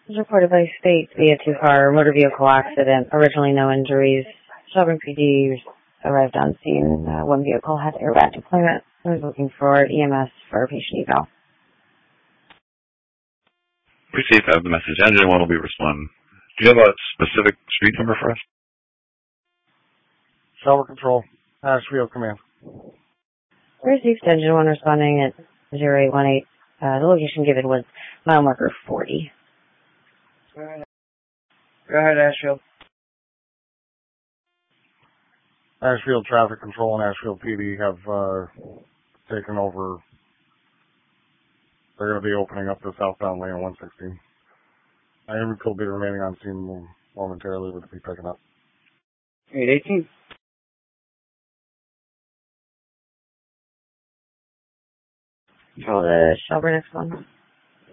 Was reported by state via two-car motor vehicle accident. Originally no injuries. Shelburne PD arrived on scene. One vehicle had airbag deployment. I was looking for EMS for patient eval. Appreciate that. The message. Engine 1 will be responding. Do you have a specific street number for us? Shelburne Control. Ashfield Command. Received. Engine 1 responding at 0818. The location given was mile marker 40. Go ahead, Ashfield. Ashfield Traffic Control and Ashfield PD have taken over. They're going to be opening up the southbound lane on 116. Miami will be remaining on scene momentarily, but be picking up. 818. Control the Shelburne X1.